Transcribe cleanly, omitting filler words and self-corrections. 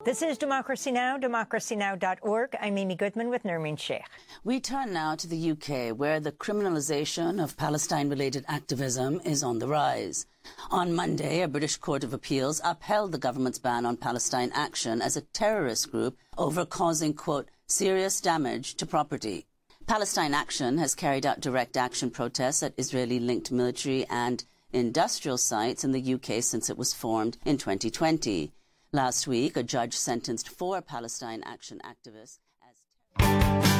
This is Democracy Now!, democracynow.org. I'm Amy Goodman with Nermeen Sheikh. We turn now to the UK, where the criminalisation of Palestine-related activism is on the rise. On Monday, a British Court of Appeals upheld the government's ban on Palestine Action as a terrorist group over causing, quote, serious damage to property. Palestine Action has carried out direct action protests at Israeli-linked military and industrial sites in the UK since it was formed in 2020. Last week, a judge sentenced 4 Palestine Action activists as